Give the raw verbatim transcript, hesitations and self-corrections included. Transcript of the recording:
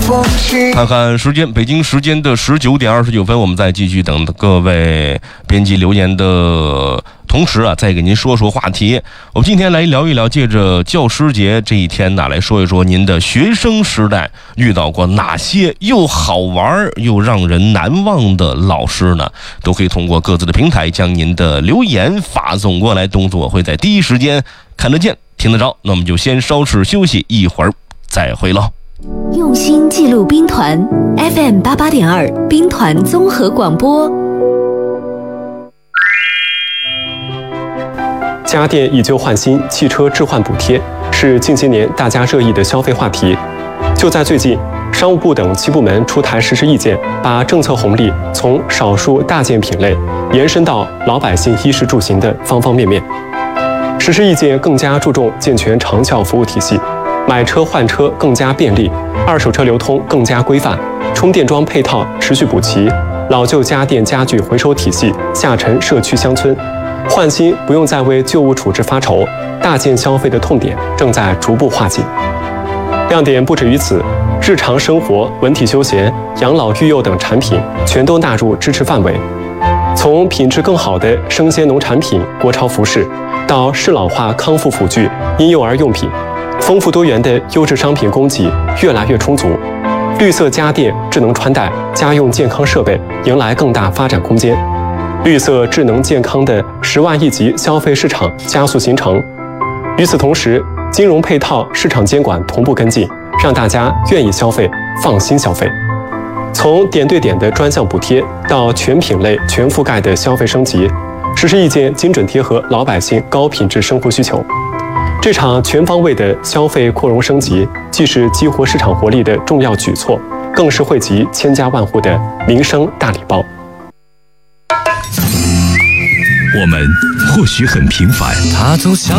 看看时间，北京时间的十九点二十九分，我们再继续等各位编辑留言的同时啊，再给您说说话题。我们今天来聊一聊，借着教师节这一天呢，来说一说您的学生时代遇到过哪些又好玩又让人难忘的老师呢？都可以通过各自的平台将您的留言发送过来，动作我会在第一时间看得见听得着。那我们就先稍事休息，一会儿再会喽。 用心记录兵团 F M 八八点二兵团综合广播。 家电以旧换新，汽车置换补贴是近些年大家热议的消费话题。就在最近，商务部等七部门出台实施意见，把政策红利从少数大件品类延伸到老百姓衣食住行的方方面面。实施意见更加注重健全长效服务体系，买车换车更加便利，二手车流通更加规范，充电桩配套持续补齐，老旧家电家具回收体系下沉社区乡村，换新不用再为旧物处置发愁，大件消费的痛点正在逐步化解。亮点不止于此，日常生活、文体休闲、养老育幼等产品全都纳入支持范围。从品质更好的生鲜农产品、国潮服饰，到适老化康复辅具、婴幼儿用品，丰富多元的优质商品供给越来越充足。绿色家电、智能穿戴、家用健康设备迎来更大发展空间。绿色智能健康的十万亿级消费市场加速形成。与此同时，金融配套、市场监管同步跟进，让大家愿意消费、放心消费。从点对点的专项补贴到全品类、全覆盖的消费升级，实施意见精准贴合老百姓高品质生活需求。这场全方位的消费扩容升级，既是激活市场活力的重要举措，更是惠及千家万户的民生大礼包。 我们或许很平凡，他总想